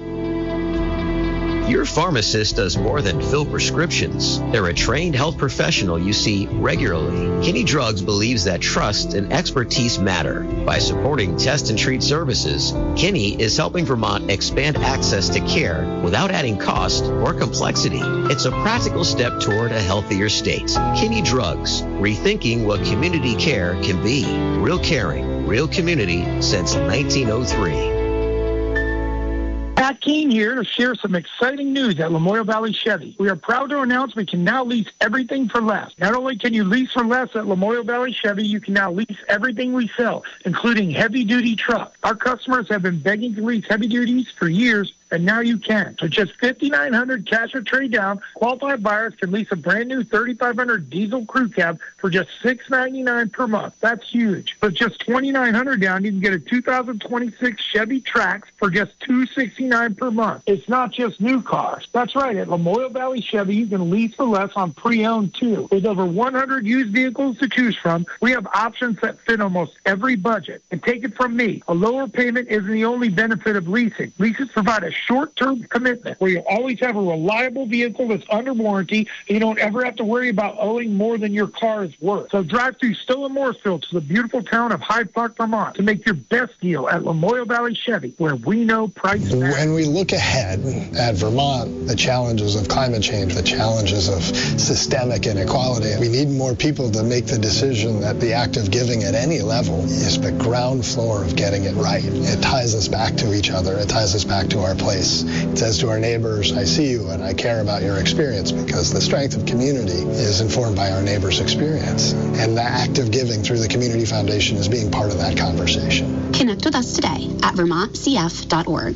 Your pharmacist does more than fill prescriptions. They're a trained health professional you see regularly. Kinney Drugs believes that trust and expertise matter. By supporting test and treat services, Kinney is helping Vermont expand access to care without adding cost or complexity. It's a practical step toward a healthier state. Kinney Drugs, rethinking what community care can be. Real caring, real community since nineteen oh three. Pat Keene here to share some exciting news at Lamoille Valley Chevy. We are proud to announce we can now lease everything for less. Not only can you lease for less at Lamoille Valley Chevy, you can now lease everything we sell, including heavy-duty trucks. Our customers have been begging to lease heavy duties for years, and now you can. For just five thousand nine hundred dollars cash or trade down, qualified buyers can lease a brand new thirty-five hundred diesel crew cab for just six dollars and ninety-nine cents per month. That's huge. With just two thousand nine hundred dollars down, you can get a two thousand twenty-six Chevy Trax for just two hundred sixty-nine dollars per month. It's not just new cars. That's right. At Lamoille Valley Chevy, you can lease for less on pre-owned too. With over one hundred used vehicles to choose from, we have options that fit almost every budget. And take it from me, a lower payment isn't the only benefit of leasing. Leases provide a short-term commitment where you always have a reliable vehicle that's under warranty, and you don't ever have to worry about owing more than your car is worth. So drive through Stowe and Morrisville to the beautiful town of Hyde Park, Vermont to make your best deal at Lamoille Valley Chevy, where we know price matters. When we look ahead at Vermont, the challenges of climate change, the challenges of systemic inequality, we need more people to make the decision that the act of giving at any level is the ground floor of getting it right. It ties us back to each other. It ties us back to our place. place. It says to our neighbors, I see you and I care about your experience, because the strength of community is informed by our neighbors' experience. And the act of giving through the Community Foundation is being part of that conversation. Connect with us today at vermont c f dot org.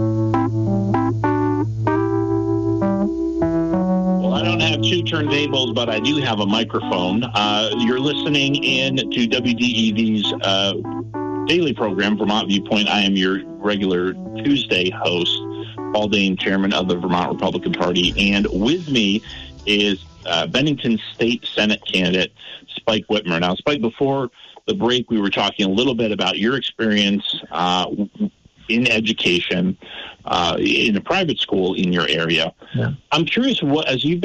I don't have two turntables, but I do have a microphone. Uh, you're listening in to W D E V's uh, daily program, Vermont Viewpoint. I am your regular Tuesday host, Paul Dane, chairman of the Vermont Republican Party. And with me is uh, Bennington State Senate candidate Spike Whitmer. Now, Spike, before the break, we were talking a little bit about your experience uh, in education uh, in a private school in your area. Yeah. I'm curious, what as you've been